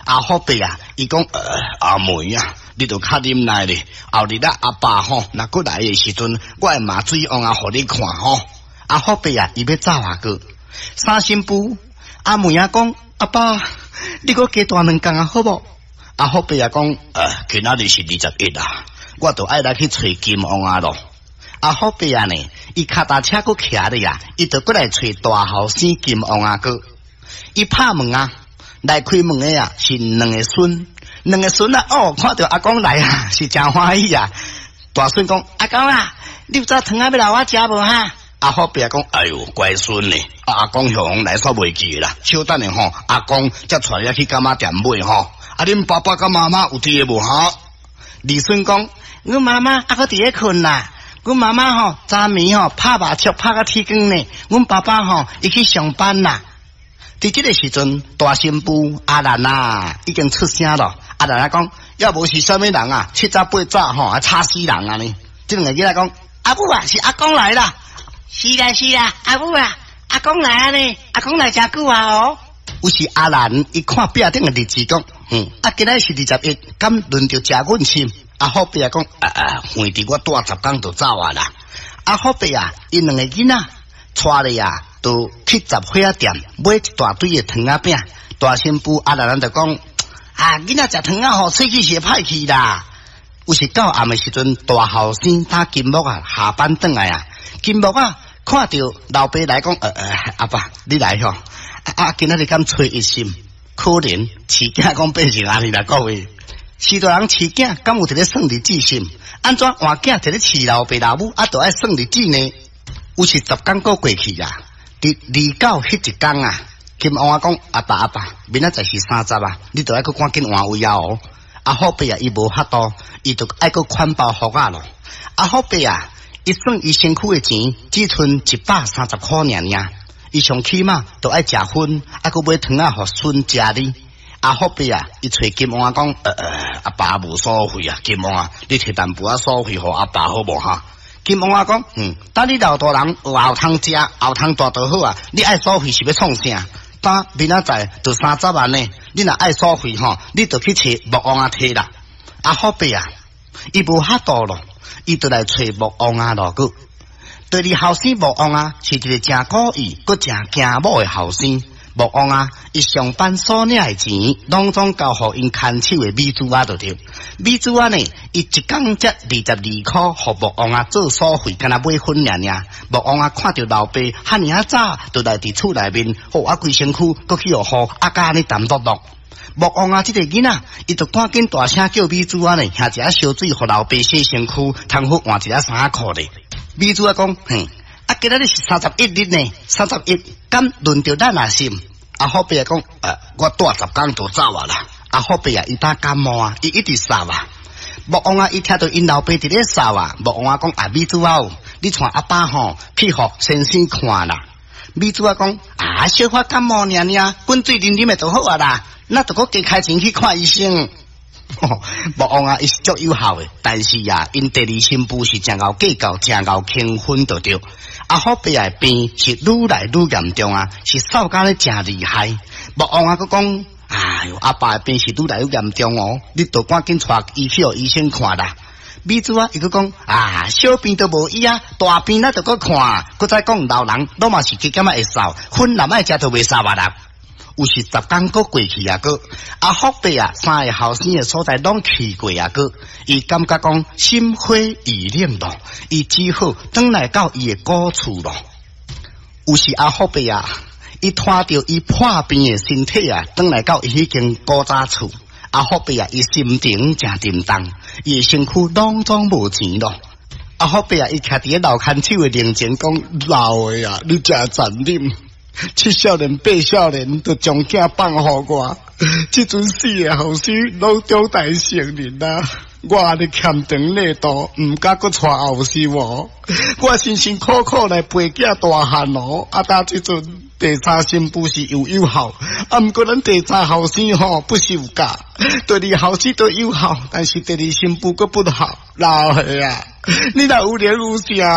阿好伯啊，伊讲阿妹啊，你著较忍耐咧。后日啊，阿爸吼，若过来诶时阵，我会麻醉王啊，互你看吼。阿好伯啊，伊要走啊个。三新妇阿妹啊讲，阿爸，你搁加大2工啊，好无？阿好伯啊讲，今仔日是21啊，我著爱来去找金王啊咯。阿好伯啊呢，伊脚踏车搁徛咧啊，伊著过来找大后生金王啊个。伊拍门啊，来开门诶啊，是2个孙啊，哦，看到阿公来啊，是真欢喜啊。大孙讲，阿公啊，你有早汤啊要来我食无哈？阿好伯讲，哎哟，乖孙嘞，阿公向往来煞袂记啦，稍等下吼，阿公才带你去干妈店买吼。啊，恁爸爸甲妈妈有伫无哈？二孙讲，阮妈妈还搁伫咧困啦。阮妈妈吼昨暝吼拍麻将拍到天光呢，阮爸爸吼伊去上班啦。伫这个时阵，大新妇阿兰啊已经出声咯。阿兰啊讲，要无是啥物人啊，7早8早吼啊吵死人啊呢。这2个囡仔讲，阿母啊，是阿公来啦。是啦，阿母啊，阿公来啊呢，阿公来真久啊哦。有时阿兰伊看壁顶的日子讲，今仔是21，敢轮到食阮心。阿好伯啊讲，远伫我带10工就走啊啦。阿好伯啊，因2个囡仔带咧啊，都去杂货仔店买一大堆的糖仔饼。大新妇阿兰就讲，囡仔食糖仔吼，喙齿是歹去啦。有时到暗的时阵，大后生打金木啊下班转来啊，金木啊看到老爸来讲，阿爸你来吼，今仔日敢吹一心，可怜饲囝讲变成安尼啦，各位。许多人饲囝敢有一个算日子心？安怎换囝一个饲老爸老母，都爱算日子呢？有时10工过过去啊，伫29迄一天啊，金王啊讲，阿爸，明仔载是30啊，你都爱去赶紧换位啊哦。阿好伯啊，伊无法度，伊就爱去款包福啊咯。阿好伯啊，伊算伊身躯的钱只剩130块尔。伊上起码都爱食薰，爱去买糖仔互孙食哩。阿好伯啊，伊找金王啊讲，阿爸无所费啊，金王啊，你摕淡薄仔所费互阿爸好无哈？金王啊讲，等你老大人有后通食，后通大就好啊。你爱所费是要创啥？等明仔载就30万呢。你若爱所费吼，你就去找木王啊摕啦。阿好伯啊，伊无法度咯，伊就来找木王啊咯个。对你后生木王啊，是一个真故意，佮真惊某的后生。木王啊，伊上班所领的钱，拢总交互因看守的美珠啊就对。美珠啊呢，伊1工才22块，互木王啊做所费，干那买薰尔。木王啊看到老爸哈尔早，就来伫厝内面，规身躯佮去互阿家呢淡落落。木王啊，这个囡仔，伊就赶紧大声叫美珠啊呢，下一下烧水，互老爸洗身躯，通好换一下衫裤咧。美珠啊讲，今仔日是31日呢，31，敢轮到咱啊心？阿好伯啊讲，我带10工就走啊啦。阿好伯啊，伊打感冒啊，伊一直扫啊。木王啊，伊听到因老爸伫咧扫啊，木王啊讲，美珠啊，你带阿爸吼去互先生看啦。美珠啊讲，小可感冒尔，滚水啉啉的就好啊啦，那就搁加开钱去看医生。木王啊，伊是足有效的，但是啊，因第2新妇是真熬计较，真熬轻昏就对。阿好伯啊病是愈来愈严重啊，是扫甲咧真厉害。木王啊，佮讲，阿爸的病是愈来愈严重哦，你都赶紧带伊去互医生看啦。美珠啊，伊佮讲，小病都无医啊，大病咱就佮看，佮再讲老人，拢嘛是加减会扫，薰南爱食就袂扫啊啦。有时10工过过去啊个，阿福伯啊3个后生的所在拢去过啊个，伊感觉讲心灰意冷咯，伊只好转来到伊的故厝咯。有时阿福伯啊，伊拖着伊破病的身体啊，转来到伊迄间古早厝。阿福伯啊，伊心情真沉重，伊的身躯拢总无钱咯。阿福伯啊，伊徛伫咧老看守的灵前讲，老的啊，你真残忍。7少年8少年都将囝放互我，这阵4个后生拢长大成人啦。我安尼欠长累多，唔敢搁带后生哦。我辛辛苦苦来陪囝大汉哦，到这阵第3新妇是有效，毋过咱第3后生吼不是有教，第2后生都有效，但是第2新妇搁不好。老岁啊，你若有脸有啥？